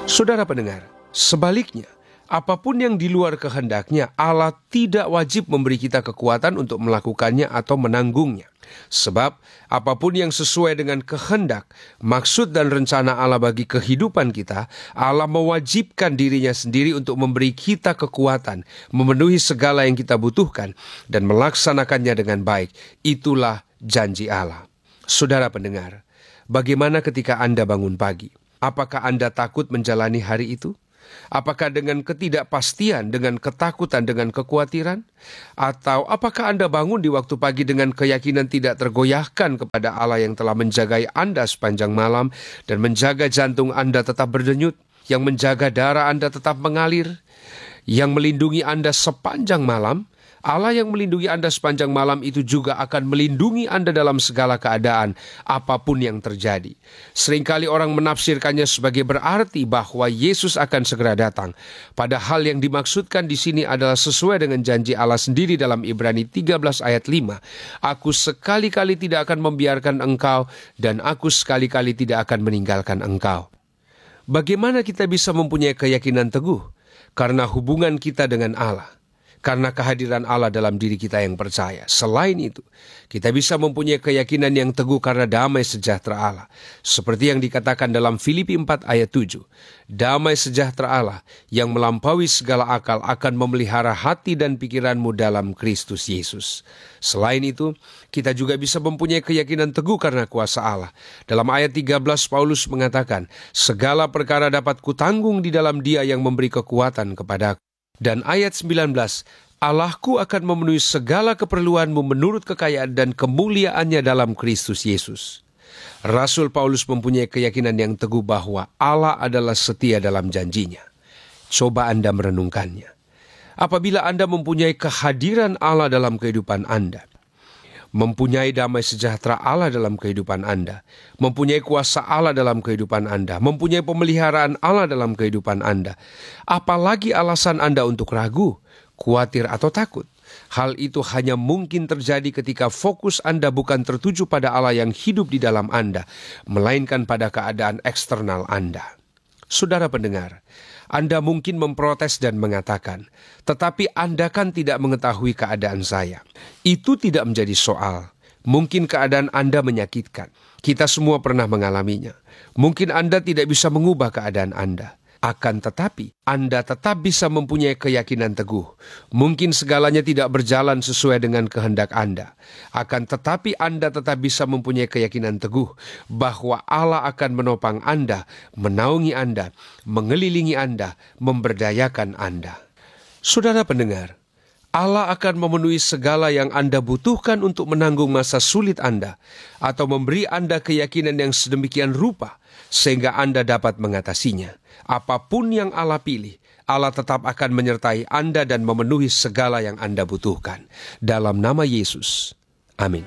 Saudara pendengar, sebaliknya, apapun yang di luar kehendaknya, Allah tidak wajib memberi kita kekuatan untuk melakukannya atau menanggungnya. Sebab, apapun yang sesuai dengan kehendak, maksud dan rencana Allah bagi kehidupan kita, Allah mewajibkan dirinya sendiri untuk memberi kita kekuatan, memenuhi segala yang kita butuhkan, dan melaksanakannya dengan baik. Itulah janji Allah. Saudara pendengar, bagaimana ketika Anda bangun pagi? Apakah Anda takut menjalani hari itu? Apakah dengan ketidakpastian, dengan ketakutan, dengan kekhawatiran? Atau apakah Anda bangun di waktu pagi dengan keyakinan tidak tergoyahkan kepada Allah yang telah menjagai Anda sepanjang malam dan menjaga jantung Anda tetap berdenyut, yang menjaga darah Anda tetap mengalir, yang melindungi Anda sepanjang malam? Allah yang melindungi Anda sepanjang malam itu juga akan melindungi Anda dalam segala keadaan, apapun yang terjadi. Seringkali orang menafsirkannya sebagai berarti bahwa Yesus akan segera datang. Padahal yang dimaksudkan di sini adalah sesuai dengan janji Allah sendiri dalam Ibrani 13 ayat 5. Aku sekali-kali tidak akan membiarkan engkau, dan aku sekali-kali tidak akan meninggalkan engkau. Bagaimana kita bisa mempunyai keyakinan teguh? Karena hubungan kita dengan Allah. Karena kehadiran Allah dalam diri kita yang percaya. Selain itu, kita bisa mempunyai keyakinan yang teguh karena damai sejahtera Allah. Seperti yang dikatakan dalam Filipi 4 ayat 7. Damai sejahtera Allah yang melampaui segala akal akan memelihara hati dan pikiranmu dalam Kristus Yesus. Selain itu, kita juga bisa mempunyai keyakinan teguh karena kuasa Allah. Dalam ayat 13 Paulus mengatakan, segala perkara dapat kutanggung di dalam Dia yang memberi kekuatan kepadaku. Dan ayat 19, Allahku akan memenuhi segala keperluanmu menurut kekayaan dan kemuliaannya dalam Kristus Yesus. Rasul Paulus mempunyai keyakinan yang teguh bahwa Allah adalah setia dalam janjinya. Coba Anda merenungkannya. Apabila Anda mempunyai kehadiran Allah dalam kehidupan Anda, mempunyai damai sejahtera Allah dalam kehidupan Anda, mempunyai kuasa Allah dalam kehidupan Anda, mempunyai pemeliharaan Allah dalam kehidupan Anda, apalagi alasan Anda untuk ragu, khawatir atau takut? Hal itu hanya mungkin terjadi ketika fokus Anda bukan tertuju pada Allah yang hidup di dalam Anda, melainkan pada keadaan eksternal Anda. Saudara pendengar, Anda mungkin memprotes dan mengatakan, tetapi Anda kan tidak mengetahui keadaan saya. Itu tidak menjadi soal. Mungkin keadaan Anda menyakitkan. Kita semua pernah mengalaminya. Mungkin Anda tidak bisa mengubah keadaan Anda. Akan tetapi, Anda tetap bisa mempunyai keyakinan teguh. Mungkin segalanya tidak berjalan sesuai dengan kehendak Anda. Akan tetapi Anda tetap bisa mempunyai keyakinan teguh bahwa Allah akan menopang Anda, menaungi Anda, mengelilingi Anda, memberdayakan Anda. Saudara pendengar, Allah akan memenuhi segala yang Anda butuhkan untuk menanggung masa sulit Anda, atau memberi Anda keyakinan yang sedemikian rupa, sehingga Anda dapat mengatasinya. Apapun yang Allah pilih, Allah tetap akan menyertai Anda dan memenuhi segala yang Anda butuhkan. Dalam nama Yesus. Amin.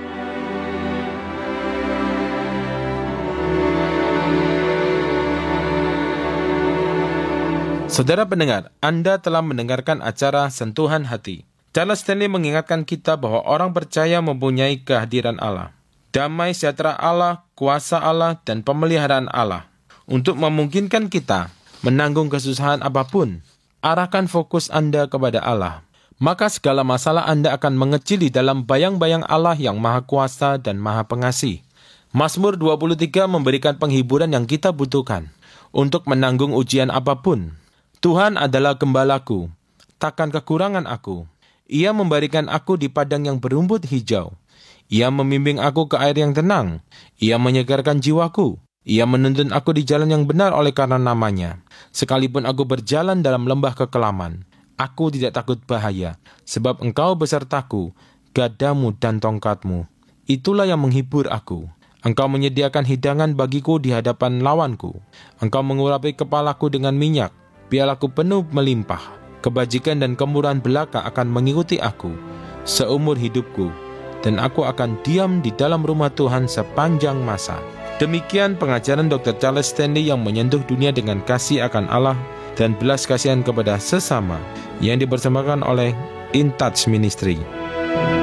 Saudara pendengar, Anda telah mendengarkan acara Sentuhan Hati. Charles Stanley mengingatkan kita bahwa orang percaya mempunyai kehadiran Allah, damai sejahtera Allah, kuasa Allah, dan pemeliharaan Allah. Untuk memungkinkan kita menanggung kesusahan apapun, arahkan fokus Anda kepada Allah. Maka segala masalah Anda akan mengecil di dalam bayang-bayang Allah yang Maha Kuasa dan Maha Pengasih. Mazmur 23 memberikan penghiburan yang kita butuhkan untuk menanggung ujian apapun. Tuhan adalah gembalaku, takkan kekurangan aku. Ia memberikan aku di padang yang berumput hijau. Ia membimbing aku ke air yang tenang. Ia menyegarkan jiwaku. Ia menuntun aku di jalan yang benar oleh karena namanya. Sekalipun aku berjalan dalam lembah kekelaman, aku tidak takut bahaya, sebab Engkau besertaku, gadamu dan tongkatmu. Itulah yang menghibur aku. Engkau menyediakan hidangan bagiku di hadapan lawanku. Engkau mengurapi kepalaku dengan minyak, pialaku penuh melimpah. Kebajikan dan kemurahan belaka akan mengikuti aku seumur hidupku, dan aku akan diam di dalam rumah Tuhan sepanjang masa. Demikian pengajaran Dr. Charles Stanley yang menyentuh dunia dengan kasih akan Allah dan belas kasihan kepada sesama, yang dipersembahkan oleh In Touch Ministry.